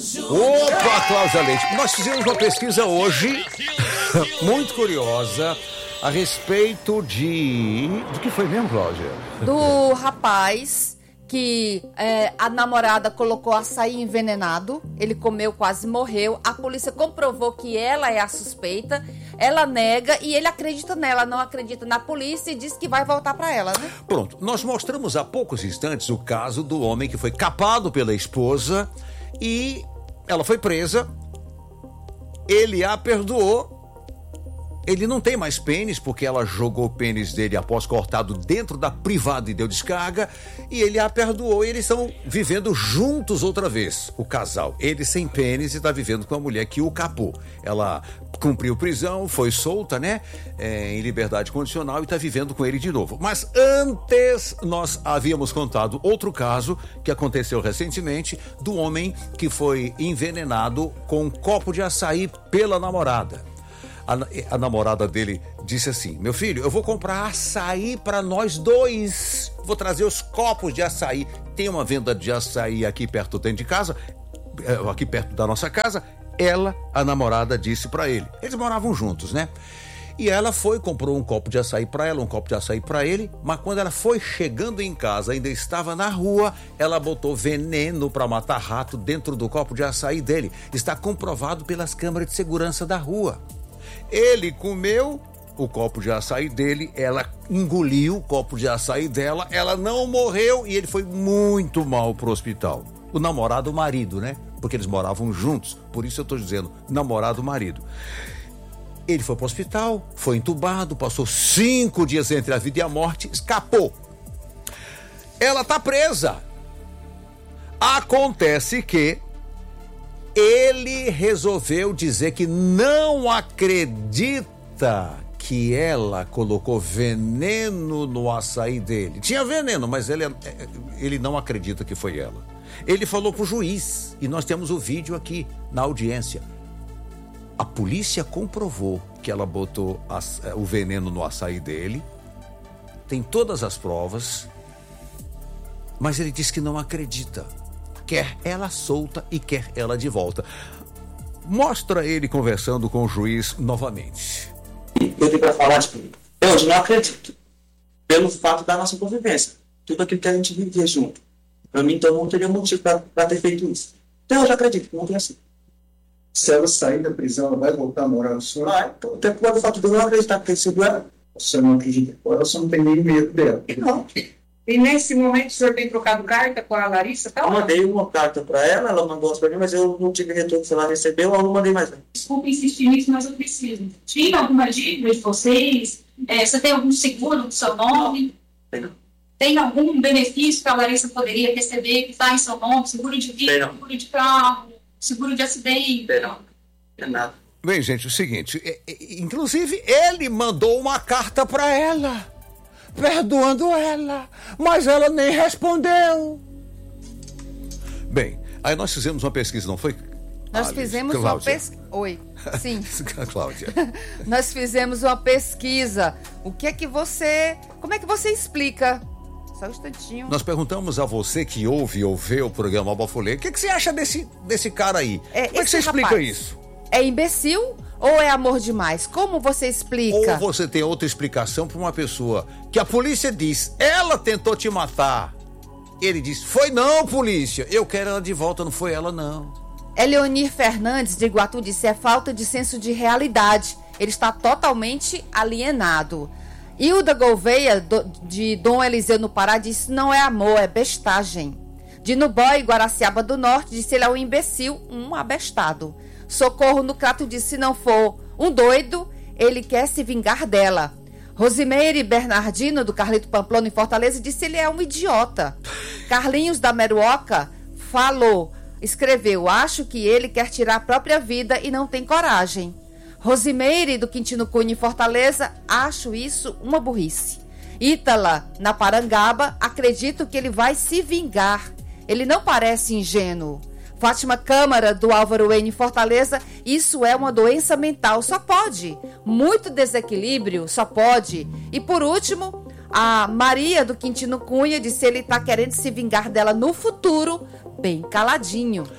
Opa, Cláudia Leite. Nós fizemos uma pesquisa hoje, muito curiosa, a respeito do que foi mesmo, Cláudia? Do rapaz que a namorada colocou açaí envenenado, ele comeu, quase morreu, a polícia comprovou que ela é a suspeita, ela nega e ele acredita nela, não acredita na polícia e diz que vai voltar pra ela, né? Pronto, nós mostramos há poucos instantes o caso do homem que foi capado pela esposa e ela foi presa, ele a perdoou. Ele não tem mais pênis, porque ela jogou o pênis dele após cortado dentro da privada e deu descarga, e ele a perdoou e eles estão vivendo juntos outra vez, o casal. Ele sem pênis e está vivendo com a mulher que o capou. Ela cumpriu prisão, foi solta, né? Em liberdade condicional e está vivendo com ele de novo. Mas antes nós havíamos contado outro caso que aconteceu recentemente do homem que foi envenenado com um copo de açaí pela namorada. A namorada dele disse assim: meu filho, eu vou comprar açaí para nós dois, vou trazer os copos de açaí, tem uma venda de açaí aqui perto dentro de casa, aqui perto da nossa casa. A namorada disse para ele, eles moravam juntos, né? E ela comprou um copo de açaí para ela, um copo de açaí para ele, mas quando ela foi chegando em casa, ainda estava na rua, ela botou veneno para matar rato dentro do copo de açaí dele. Está comprovado pelas câmeras de segurança da rua. Ele comeu o copo de açaí dele, ela engoliu o copo de açaí dela, ela não morreu e ele foi muito mal pro hospital. O namorado, o marido, né? Porque eles moravam juntos, por isso eu tô dizendo namorado, marido. Ele foi pro hospital, foi entubado, passou 5 dias entre a vida e a morte, escapou. Ela tá presa. Acontece que ele resolveu dizer que não acredita que ela colocou veneno no açaí dele. Tinha veneno, mas ele não acredita que foi ela. Ele falou pro juiz, e nós temos o vídeo aqui na audiência. A polícia comprovou que ela botou o veneno no açaí dele. Tem todas as provas, mas ele diz que não acredita. Quer ela solta e quer ela de volta. Mostra ele conversando com o juiz novamente. Eu tenho para falar, eu não acredito. Pelo fato da nossa convivência. Tudo aquilo que a gente vivia junto. Para mim, então, não teria motivo para ter feito isso. Então, eu já acredito que não tem assim. Se ela sair da prisão, ela vai voltar a morar no senhor? Vai. Então, até pelo fato de eu não acreditar que tem sido ela. Você não acredita? Ela só não tem nem medo dela. Não. E nesse momento o senhor tem trocado carta com a Larissa? Tá? Eu mandei uma carta para ela mandou para mim, mas eu não tive retorno se ela recebeu, eu não mandei mais. Desculpa insistir nisso, mas eu preciso. Tinha alguma dívida de vocês? Você tem algum seguro no seu nome? Não. Tem algum benefício que a Larissa poderia receber que está em seu nome? Seguro de vida, seguro de carro, seguro de acidente? Não, é nada. Bem, gente, o seguinte, inclusive ele mandou uma carta para ela, perdoando ela, mas ela nem respondeu. Bem, aí nós fizemos uma pesquisa, não foi? Nós fizemos uma pesquisa. Oi, sim. Cláudia. Nós fizemos uma pesquisa. Como é que você explica? Só um instantinho. Nós perguntamos a você que ouve ou vê o programa Bafolê, o que você acha desse cara aí? Como é que você explica isso? É imbecil ou é amor demais? Como você explica? Ou você tem outra explicação para uma pessoa que a polícia diz, ela tentou te matar. Ele diz, foi não, polícia, eu quero ela de volta, não foi ela não. Leonir Fernandes de Iguatu disse, é falta de senso de realidade. Ele está totalmente alienado. Hilda Gouveia, de Dom Eliseu no Pará, disse, não é amor, é bestagem. De Nubói, Guaraciaba do Norte, disse, ele é um imbecil, um abestado. Socorro no Crato disse, se não for um doido, ele quer se vingar dela. Rosimeire Bernardino, do Carlito Pamplona em Fortaleza, disse, ele é um idiota. Carlinhos da Meruoca escreveu, acho que ele quer tirar a própria vida e não tem coragem. Rosimeire, do Quintino Cunha em Fortaleza, acho isso uma burrice. Ítala, na Parangaba, acredito que ele vai se vingar. Ele não parece ingênuo. Fátima Câmara, do Álvaro N. em Fortaleza, isso é uma doença mental, só pode. Muito desequilíbrio, só pode. E por último, a Maria, do Quintino Cunha, disse que ele está querendo se vingar dela no futuro, bem caladinho.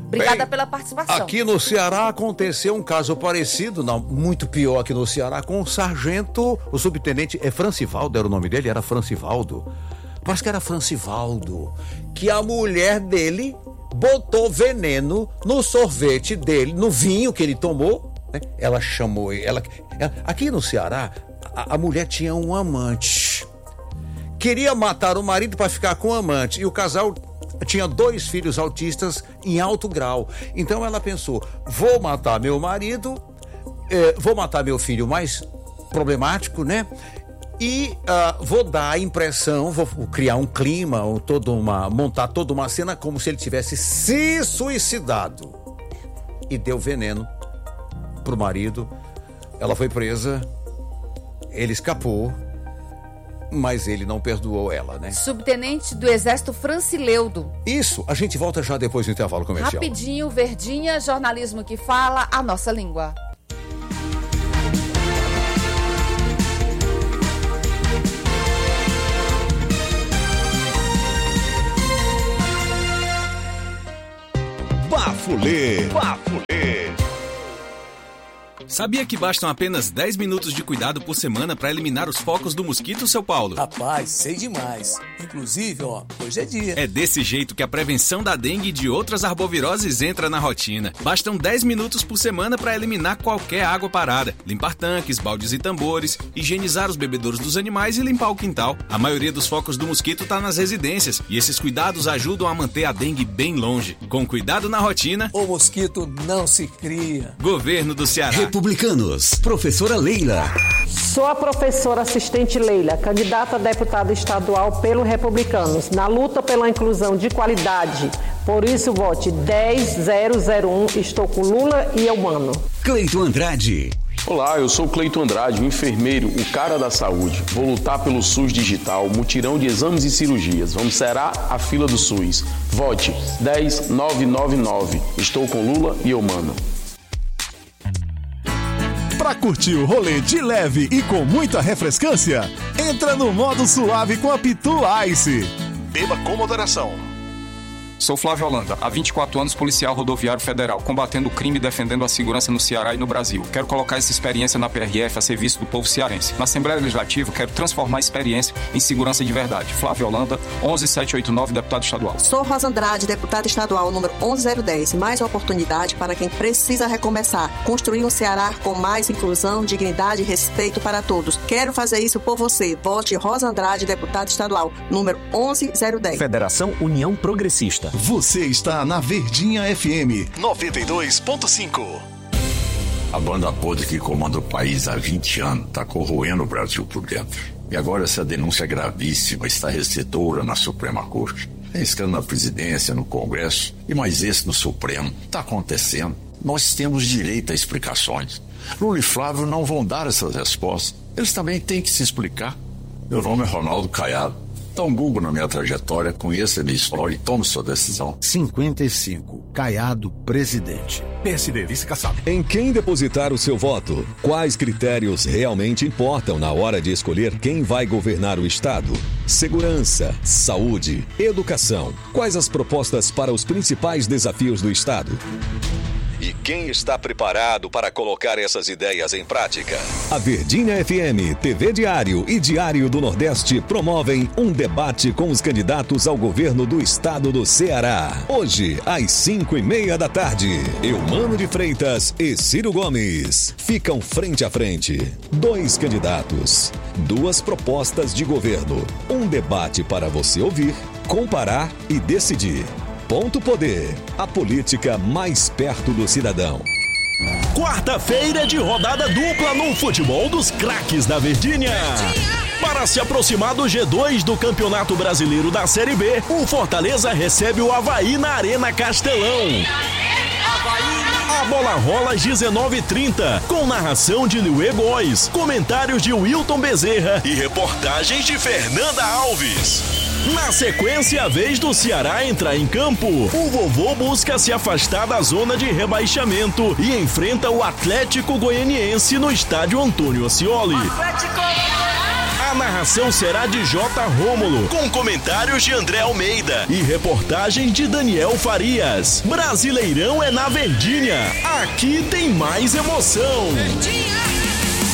Obrigada pela participação. Aqui no Ceará aconteceu um caso parecido, não, muito pior aqui no Ceará, com o sargento, o subtenente, Francivaldo, era o nome dele? Era Francivaldo. Parece que era Francivaldo, que a mulher dele botou veneno no sorvete dele, no vinho que ele tomou, né? Ela chamou, aqui no Ceará, a mulher tinha um amante, queria matar o marido para ficar com o amante, e o casal tinha 2 filhos autistas em alto grau. Então ela pensou, vou matar meu marido, vou matar meu filho mais problemático, né? E vou dar a impressão, vou criar um clima, montar toda uma cena como se ele tivesse se suicidado. E deu veneno pro marido. Ela foi presa, ele escapou, mas ele não perdoou ela, né? Subtenente do Exército Francileudo. Isso, a gente volta já depois do intervalo comercial. Rapidinho, Verdinha, jornalismo que fala a nossa língua. Bafulê. Sabia que bastam apenas 10 minutos de cuidado por semana para eliminar os focos do mosquito, seu Paulo? Rapaz, sei demais. Inclusive, hoje é dia. É desse jeito que a prevenção da dengue e de outras arboviroses entra na rotina. Bastam 10 minutos por semana para eliminar qualquer água parada, limpar tanques, baldes e tambores, higienizar os bebedouros dos animais e limpar o quintal. A maioria dos focos do mosquito está nas residências e esses cuidados ajudam a manter a dengue bem longe. Com cuidado na rotina, o mosquito não se cria. Governo do Ceará. Republicanos. Professora Leila. Sou a professora assistente Leila, candidata a deputada estadual pelo Republicanos, na luta pela inclusão de qualidade. Por isso, vote 10001. Estou com Lula e Eumano. Cleiton Andrade. Olá, eu sou Cleiton Andrade, um enfermeiro, o cara da saúde. Vou lutar pelo SUS digital, mutirão de exames e cirurgias. Vamos zerar a fila do SUS. Vote 10999. Estou com Lula e Eumano. Pra curtir o rolê de leve e com muita refrescância, entra no modo suave com a Pitu Ice. Beba com moderação. Sou Flávio Holanda, há 24 anos policial rodoviário federal, combatendo o crime e defendendo a segurança no Ceará e no Brasil. Quero colocar essa experiência na PRF a serviço do povo cearense. Na Assembleia Legislativa, quero transformar a experiência em segurança de verdade. Flávio Holanda, 11789, deputado estadual. Sou Rosa Andrade, deputada estadual, número 11010. Mais oportunidade para quem precisa recomeçar. Construir um Ceará com mais inclusão, dignidade e respeito para todos. Quero fazer isso por você. Vote Rosa Andrade, deputada estadual, número 11010. Federação União Progressista. Você está na Verdinha FM 92.5. A banda podre que comanda o país há 20 anos está corroendo o Brasil por dentro. E agora essa denúncia gravíssima está recedora na Suprema Corte. Tem escândalo na presidência, no Congresso e mais esse no Supremo. Está acontecendo. Nós temos direito a explicações. Lula e Flávio não vão dar essas respostas. Eles também têm que se explicar. Meu nome é Ronaldo Caiado. Dá um Google na minha trajetória, conheça a minha história e tome sua decisão. 55. Caiado, presidente. PSD, vice-caçado. Em quem depositar o seu voto? Quais critérios realmente importam na hora de escolher quem vai governar o Estado? Segurança, saúde, educação. Quais as propostas para os principais desafios do Estado? E quem está preparado para colocar essas ideias em prática? A Verdinha FM, TV Diário e Diário do Nordeste promovem um debate com os candidatos ao governo do estado do Ceará. Hoje, às 5:30 da tarde, Eumano de Freitas e Ciro Gomes ficam frente a frente. 2 candidatos, 2 propostas de governo. Um debate para você ouvir, comparar e decidir. Ponto Poder, a política mais perto do cidadão. Quarta-feira de rodada dupla no futebol dos craques da Verdinha. Para se aproximar do G2 do Campeonato Brasileiro da Série B, o Fortaleza recebe o Avaí na Arena Castelão. A bola rola às 19h30, com narração de Liuê Góes, comentários de Wilton Bezerra e reportagens de Fernanda Alves. Na sequência, a vez do Ceará entrar em campo. O Vovô busca se afastar da zona de rebaixamento e enfrenta o Atlético Goianiense no estádio Antônio Ascioli. A narração será de J. Rômulo, com comentários de André Almeida e reportagem de Daniel Farias. Brasileirão é na Verdinha. Aqui tem mais emoção. Verdinha!